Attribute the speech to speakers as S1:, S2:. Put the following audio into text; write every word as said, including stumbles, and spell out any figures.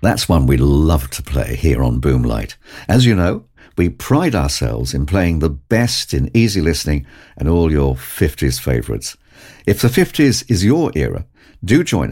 S1: That's one we love to play here on Boomlight. As you know, we pride ourselves in playing the best in easy listening and all your fifties favourites. If the fifties is your era, do join